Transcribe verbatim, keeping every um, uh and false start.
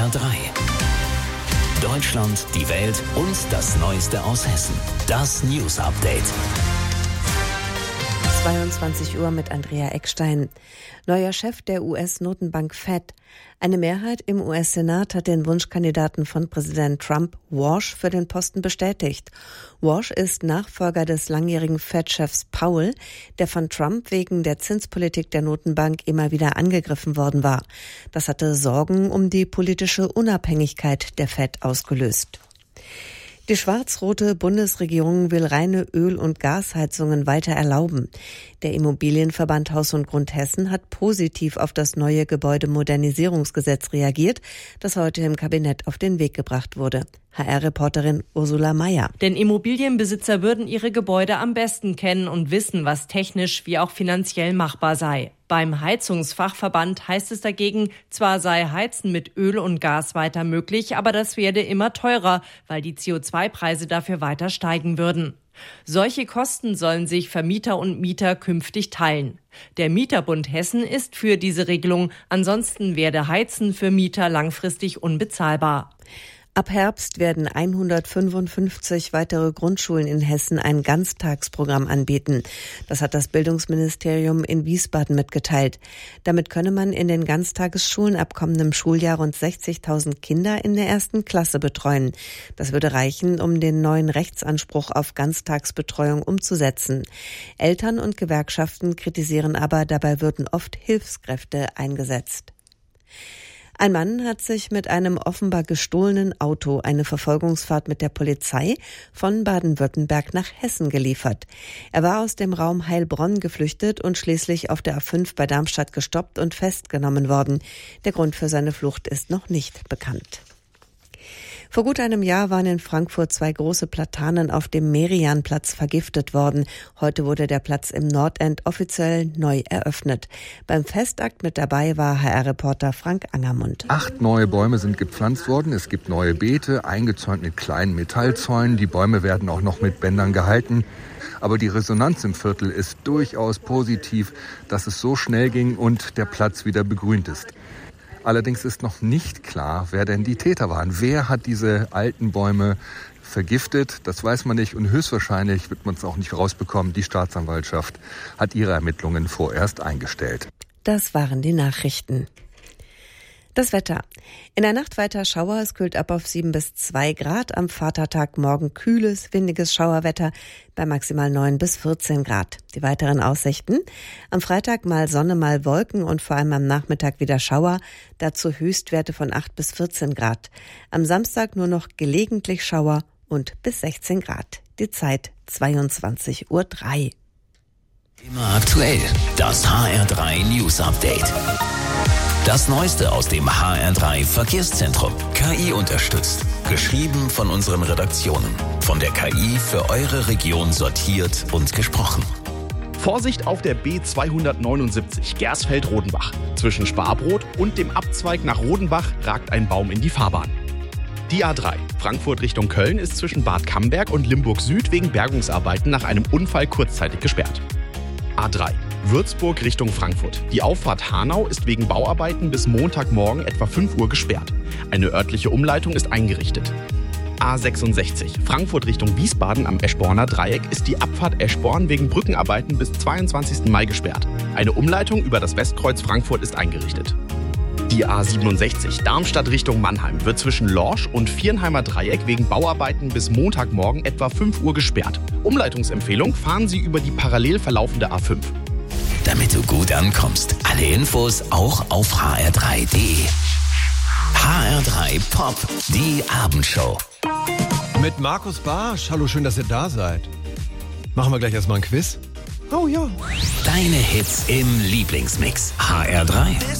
R drei. Deutschland, die Welt und das Neueste aus Hessen. Das News Update. zweiundzwanzig Uhr mit Andrea Eckstein. Neuer Chef der U S-Notenbank Fed. Eine Mehrheit im U S-Senat hat den Wunschkandidaten von Präsident Trump, Walsh, für den Posten bestätigt. Walsh ist Nachfolger des langjährigen Fed-Chefs Powell, der von Trump wegen der Zinspolitik der Notenbank immer wieder angegriffen worden war. Das hatte Sorgen um die politische Unabhängigkeit der Fed ausgelöst. Die schwarz-rote Bundesregierung will reine Öl- und Gasheizungen weiter erlauben. Der Immobilienverband Haus und Grund Hessen hat positiv auf das neue Gebäudemodernisierungsgesetz reagiert, das heute im Kabinett auf den Weg gebracht wurde. H R-Reporterin Ursula Mayer. Denn Immobilienbesitzer würden ihre Gebäude am besten kennen und wissen, was technisch wie auch finanziell machbar sei. Beim Heizungsfachverband heißt es dagegen, zwar sei Heizen mit Öl und Gas weiter möglich, aber das werde immer teurer, weil die C O zwei Preise dafür weiter steigen würden. Solche Kosten sollen sich Vermieter und Mieter künftig teilen. Der Mieterbund Hessen ist für diese Regelung, ansonsten werde Heizen für Mieter langfristig unbezahlbar. Ab Herbst werden hundertfünfundfünfzig weitere Grundschulen in Hessen ein Ganztagsprogramm anbieten. Das hat das Bildungsministerium in Wiesbaden mitgeteilt. Damit könne man in den Ganztagesschulen ab kommendem Schuljahr rund sechzigtausend Kinder in der ersten Klasse betreuen. Das würde reichen, um den neuen Rechtsanspruch auf Ganztagsbetreuung umzusetzen. Eltern und Gewerkschaften kritisieren aber, dabei würden oft Hilfskräfte eingesetzt. Ein Mann hat sich mit einem offenbar gestohlenen Auto eine Verfolgungsfahrt mit der Polizei von Baden-Württemberg nach Hessen geliefert. Er war aus dem Raum Heilbronn geflüchtet und schließlich auf der A fünf bei Darmstadt gestoppt und festgenommen worden. Der Grund für seine Flucht ist noch nicht bekannt. Vor gut einem Jahr waren in Frankfurt zwei große Platanen auf dem Merianplatz vergiftet worden. Heute wurde der Platz im Nordend offiziell neu eröffnet. Beim Festakt mit dabei war H R-Reporter Frank Angermund. Acht neue Bäume sind gepflanzt worden. Es gibt neue Beete, eingezäunt mit kleinen Metallzäunen. Die Bäume werden auch noch mit Bändern gehalten. Aber die Resonanz im Viertel ist durchaus positiv, dass es so schnell ging und der Platz wieder begrünt ist. Allerdings ist noch nicht klar, wer denn die Täter waren. Wer hat diese alten Bäume vergiftet? Das weiß man nicht und höchstwahrscheinlich wird man es auch nicht rausbekommen. Die Staatsanwaltschaft hat ihre Ermittlungen vorerst eingestellt. Das waren die Nachrichten. Das Wetter. In der Nacht weiter Schauer, es kühlt ab auf sieben bis zwei Grad. Am Vatertag morgen kühles, windiges Schauerwetter bei maximal neun bis vierzehn Grad. Die weiteren Aussichten. Am Freitag mal Sonne, mal Wolken und vor allem am Nachmittag wieder Schauer. Dazu Höchstwerte von acht bis vierzehn Grad. Am Samstag nur noch gelegentlich Schauer und bis sechzehn Grad. Die Zeit zweiundzwanzig Uhr drei. Immer aktuell. Das H R drei News Update. Das Neueste aus dem H R drei Verkehrszentrum. K I unterstützt. Geschrieben von unseren Redaktionen. Von der K I für eure Region sortiert und gesprochen. Vorsicht auf der B zweihundertneunundsiebzig Gersfeld-Rodenbach. Zwischen Sparbrot und dem Abzweig nach Rodenbach ragt ein Baum in die Fahrbahn. Die A drei Frankfurt Richtung Köln ist zwischen Bad Camberg und Limburg Süd wegen Bergungsarbeiten nach einem Unfall kurzzeitig gesperrt. A drei Würzburg Richtung Frankfurt. Die Auffahrt Hanau ist wegen Bauarbeiten bis Montagmorgen etwa fünf Uhr gesperrt. Eine örtliche Umleitung ist eingerichtet. A sechsundsechzig Frankfurt Richtung Wiesbaden am Eschborner Dreieck ist die Abfahrt Eschborn wegen Brückenarbeiten bis zweiundzwanzigsten Mai gesperrt. Eine Umleitung über das Westkreuz Frankfurt ist eingerichtet. Die A siebenundsechzig Darmstadt Richtung Mannheim wird zwischen Lorsch und Viernheimer Dreieck wegen Bauarbeiten bis Montagmorgen etwa fünf Uhr gesperrt. Umleitungsempfehlung: fahren Sie über die parallel verlaufende A fünf. Damit du gut ankommst. Alle Infos auch auf h r drei punkt d e. H R drei Pop, die Abendshow. Mit Markus Barsch. Hallo, schön, dass ihr da seid. Machen wir gleich erstmal ein Quiz? Oh ja. Deine Hits im Lieblingsmix. H R drei.